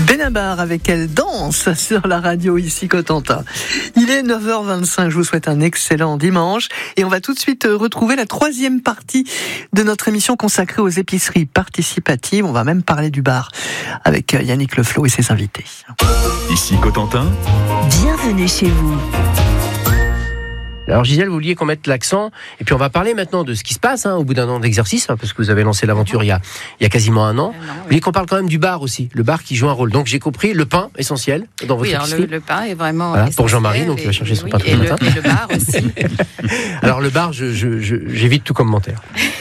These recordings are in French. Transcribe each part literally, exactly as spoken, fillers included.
Benabar avec Elle danse sur la radio ici Cotentin. Il est neuf heures vingt-cinq, je vous souhaite un excellent dimanche et on va tout de suite retrouver la troisième partie de notre émission consacrée aux épiceries participatives. On va même parler du bar avec Yannick Leflot et ses invités. Ici Cotentin. Bienvenue chez vous. Alors Gisèle, vous vouliez qu'on mette l'accent, et puis on va parler maintenant de ce qui se passe hein, au bout d'un an d'exercice, hein, parce que vous avez lancé l'aventure il y a, il y a quasiment un an. Vous vouliez qu'on parle quand même du bar aussi, le bar qui joue un rôle. Donc j'ai compris, le pain essentiel dans votre oui, alors épicerie. le, le pain est vraiment voilà, essentiel. pour Jean-Marie, donc il va chercher son oui, pain tous et les le, matins. et le bar aussi. Alors le bar, je, je, je, j'évite tout commentaire.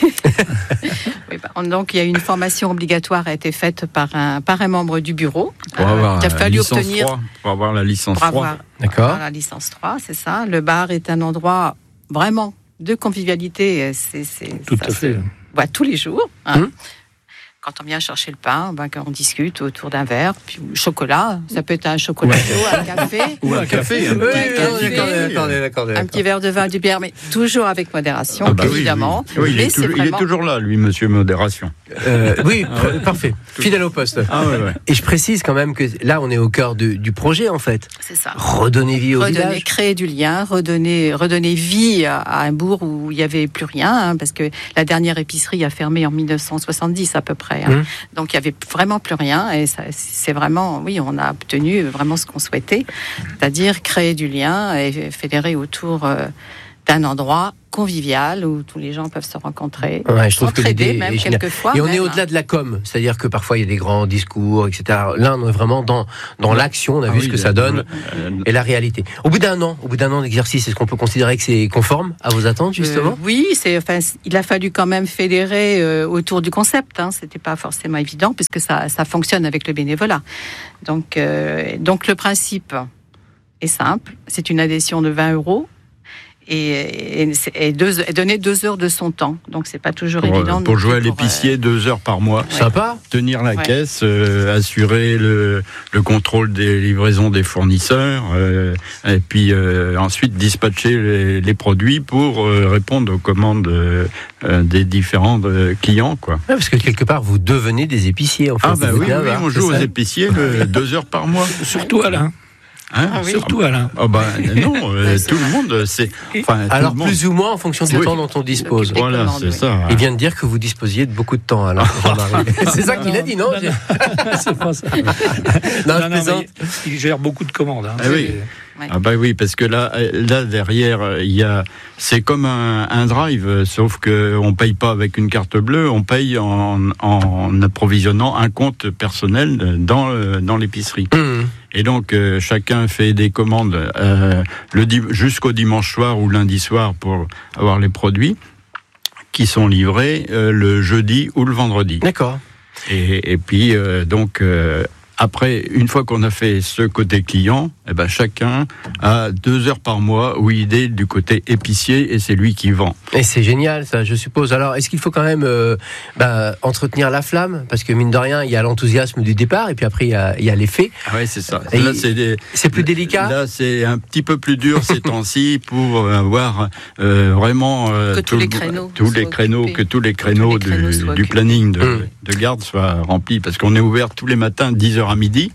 Oui, bah, donc il y a une formation obligatoire qui a été faite par un, par un membre du bureau. Pour avoir il a fallu licence obtenir trois, pour avoir la licence pour trois. avoir, D'accord. avoir la licence trois, c'est ça. Le bar est un endroit vraiment de convivialité. C'est, c'est, Tout ça, à fait. Voilà, tous les jours. Hein. Mmh. Quand on vient chercher le pain, ben, on discute autour d'un verre, puis ou chocolat. Ça peut être un chocolat chaud, un café. Ou un café. Oui, oui, oui, oui, d'accord, d'accord, Un petit verre de vin, du bière, mais toujours avec modération, Ah bah oui, évidemment. oui. Oui, il, mais est c'est toujours, il est vraiment... toujours là, lui, monsieur Modération. Euh, oui, pr- parfait. Fidèle au poste. Ah ouais, ouais. Et je précise quand même que là, on est au cœur de, du projet, en fait. C'est ça. Redonner vie au Redonner, village. créer du lien, redonner, redonner vie à, à un bourg où il n'y avait plus rien, hein, parce que la dernière épicerie a fermé en dix-neuf cent soixante-dix à peu près. Hein. Mmh. Donc il n'y avait vraiment plus rien, et ça, c'est vraiment, oui, on a obtenu vraiment ce qu'on souhaitait, c'est-à-dire créer du lien et fédérer autour euh, d'un endroit convivial où tous les gens peuvent se rencontrer, Ouais, je trouve que s'entraider l'idée même est géniale. quelquefois. Et on même, est au-delà de la com, c'est-à-dire que parfois il y a des grands discours, et cetera. Là, on est vraiment dans, dans l'action, on a Ah vu oui, ce que le- ça donne le- et la réalité. Au bout d'un an, au bout d'un an d'exercice, est-ce qu'on peut considérer que c'est conforme à vos attentes, justement ? Euh, Oui, c'est, enfin, il a fallu quand même fédérer euh, autour du concept. Hein. C'était pas forcément évident puisque ça, ça fonctionne avec le bénévolat. Donc, euh, donc le principe est simple. C'est une adhésion de vingt euros. Et, et, et, deux, et donner deux heures de son temps. Donc, c'est pas toujours Pour, évident. pour non jouer à plus pour, l'épicier, euh, deux heures par mois. Sympa. Tenir la Ouais. caisse, euh, assurer le, le contrôle des livraisons des fournisseurs, euh, et puis euh, ensuite dispatcher les, les produits pour euh, répondre aux commandes euh, euh, des différents euh, clients, quoi. Ouais, parce que quelque part, vous devenez des épiciers, en fait. Ah bah Vous oui, êtes oui, là, on c'est joue aux ça épiciers le, deux heures par mois. Surtout Alain. Hein Ah oui. Surtout Alain. Ah bah non, euh, Ouais, c'est tout le vrai. monde, c'est... Enfin, tout Alors, le monde. plus ou moins en fonction du Oui. temps dont on dispose. Des Voilà, commandes, c'est oui. ça. Il vient de dire que vous disposiez de beaucoup de temps, alors, Jean-Marie. C'est ça qu'il a dit, non Non, non. C'est pas ça. Non, je Non, non, plaisante. mais il gère beaucoup de commandes. Hein. Ah oui. C'est- Ah bah oui, parce que là, là derrière, il y a, c'est comme un, un drive, sauf que on paye pas avec une carte bleue, on paye en, en approvisionnant un compte personnel dans le- dans l'épicerie. Mmh. Et donc euh, chacun fait des commandes euh, le di- jusqu'au dimanche soir ou lundi soir pour avoir les produits qui sont livrés euh, le jeudi ou le vendredi. D'accord. Et, et puis euh, donc euh, après, une fois qu'on a fait ce côté client, eh ben chacun a deux heures par mois où il est du côté épicier et c'est lui qui vend. Et c'est génial, ça, je suppose. Alors, est-ce qu'il faut quand même euh, bah, entretenir la flamme ? Parce que, mine de rien, il y a l'enthousiasme du départ, et puis après, il y a, il y a l'effet. Ah ouais, c'est ça. Et là, il- c'est, des, C'est plus délicat ? là, c'est un petit peu plus dur ces temps-ci pour avoir euh, vraiment euh, Que tous tout les le- créneaux tous les soient créneaux, occupés. que tous les créneaux, tous les créneaux du, soient du occupés. planning de, Hum. de garde soient remplis parce qu'on est ouvert tous les matins dix heures à midi.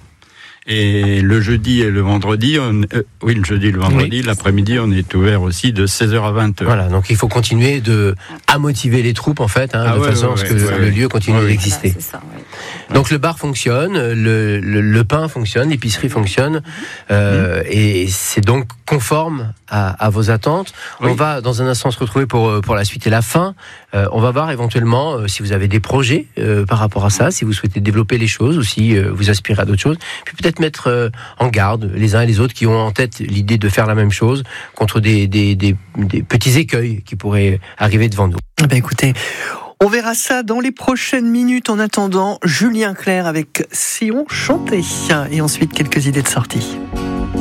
Et le jeudi et le vendredi, on, euh, oui, le jeudi et le vendredi, l'après-midi, on est ouvert aussi de seize heures à vingt heures. Voilà, donc il faut continuer de, à motiver les troupes, en fait, hein, Ah de ouais, façon ouais, à ce que ouais, le ouais. lieu continue Ouais, ouais. d'exister. Voilà, c'est ça, oui. Donc le bar fonctionne, le, le, le pain fonctionne, l'épicerie fonctionne, euh, et c'est donc conforme à, à vos attentes. Oui. On va dans un instant se retrouver pour, pour la suite et la fin. Euh, on va voir éventuellement euh, si vous avez des projets euh, par rapport à ça, si vous souhaitez développer les choses ou si euh, vous aspirez à d'autres choses. Puis peut-être mettre euh, en garde les uns et les autres qui ont en tête l'idée de faire la même chose contre des, des, des, des petits écueils qui pourraient arriver devant nous. Eh ben écoutez, on verra ça dans les prochaines minutes. En attendant, Julien Clerc avec Si on chantait. Et ensuite, quelques idées de sortie.